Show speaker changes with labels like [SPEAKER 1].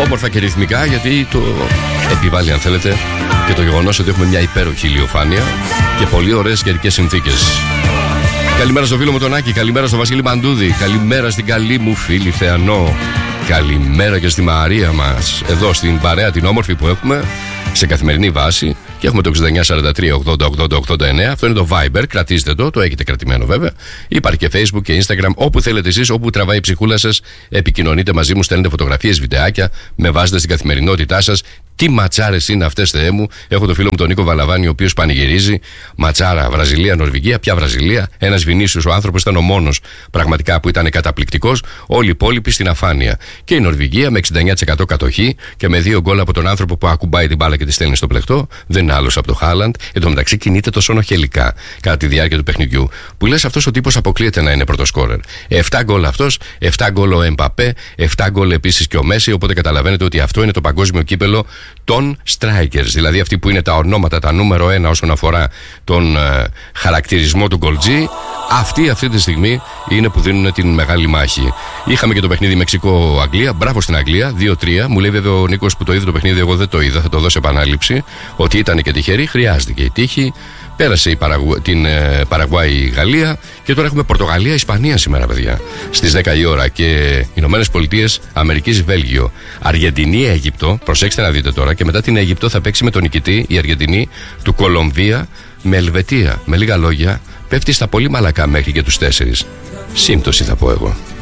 [SPEAKER 1] Όμορφα και ρυθμικά, γιατί το επιβάλλει, αν θέλετε, και το γεγονός ότι έχουμε μια υπέροχη ηλιοφάνεια και πολύ ωραίες καιρικές συνθήκες. Καλημέρα στο φίλο μου τον Άκη, καλημέρα στο Βασίλη Μαντούδη, καλημέρα στην καλή μου φίλη Θεανό, καλημέρα και στη Μαρία μας, εδώ στην παρέα την όμορφη που έχουμε σε καθημερινή βάση. Και έχουμε το 6943-80-80-89. Αυτό είναι το Viber, κρατήστε το έχετε κρατημένο βέβαια. Υπάρχει και Facebook και Instagram, όπου θέλετε εσείς, όπου τραβάει η ψυχούλα σας. Επικοινωνείτε μαζί μου, στέλνετε φωτογραφίες, βιντεάκια, με βάζετε στην καθημερινότητά σας. Τι ματσάρες είναι αυτές, Θεέ μου. Έχω το φίλο μου τον Νίκο Βαλαβάνη, ο οποίος πανηγυρίζει. Ματσάρα, Βραζιλία, Νορβηγία. Ποια Βραζιλία? Ένας Βινίσιος, ο άνθρωπος ήταν ο μόνος πραγματικά που ήταν καταπληκτικός. Όλοι οι υπόλοιποι στην αφάνεια. Και η Νορβηγία με 69% κατοχή και με 2 γκολ από τον άνθρωπο που ακουμπάει την μπάλα και τη στέλνει στο πλεκτό. Δεν είναι άλλος από το Χάλαντ. Εν τω μεταξύ κινείται τόσο νοχελικά κατά τη διάρκεια του παιχνιδιού. Που λες αυτός ο τύπος αποκλείεται να είναι πρωτοσκόρερ. 7 γκολ αυτός, 7 γκολ ο Εμπαπέ, 7 γκολ επίσης και ο Μέση. Οπότε καταλαβαίνετε ότι αυτό είναι το παγκόσμιο κύπελο των strikers, δηλαδή αυτοί που είναι τα ονόματα, τα νούμερο 1 όσον αφορά τον χαρακτηρισμό του γκολτζή. Αυτοί αυτή τη στιγμή είναι που δίνουν την μεγάλη μάχη. Είχαμε και το παιχνίδι Μεξικό-Αγγλία. Μπράβο στην Αγγλία, 2-3. Μου λέει βέβαια ο Νίκος που το είδε το παιχνίδι, εγώ δεν το είδα, θα το δώσω επανάληψη. Ότι ήταν και τυχερή, χρειάστηκε η τύχη. Πέρασε την Παραγουάη η Γαλλία και τώρα έχουμε Πορτογαλία-Ισπανία σήμερα, παιδιά. Στις 10 η ώρα και Ηνωμένες Πολιτείες Αμερικής Βέλγιο. Αργεντινή-Αίγυπτο, προσέξτε να δείτε τώρα. Και μετά την Αίγυπτο θα παίξει με τον νικητή η Αργεντινή του Κολομβία με Ελβετία. Με λίγα λόγια, πέφτει στα πολύ μαλακά μέχρι και τους 4. Σύμπτωση θα πω εγώ.